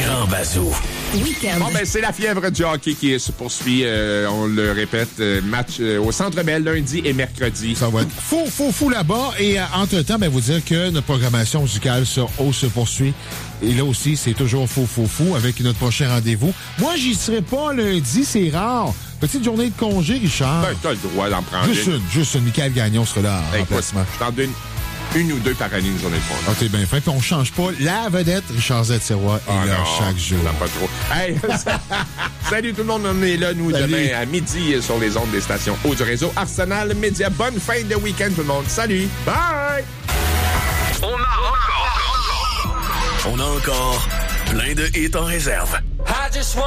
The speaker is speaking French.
Grand Bazou. Week-end. Bon, ben, c'est la fièvre du hockey qui se poursuit. On le répète, match au Centre Bell lundi et mercredi. Ça va être fou là-bas. Et entre-temps, ben, vous dire que notre programmation musicale sur O se poursuit. Et là aussi, c'est toujours fou avec notre prochain rendez-vous. Moi, j'y serai pas lundi, c'est rare. Petite journée de congé, Richard. Ben, t'as le droit d'en prendre Juste une. Michael Gagnon sera là en remplacement. Je t'en donne une ou deux par année, une journée de congé. Ah, t'es bien fin. Puis on change pas. La vedette, Richard Z-Sirois, est là chaque jour. Pas trop. Hey, salut tout le monde. On est là, nous, demain à midi sur les ondes des stations haut du réseau Arsenal Média. Bonne fin de week-end, tout le monde. Salut. Bye. On a encore plein de hits en réserve.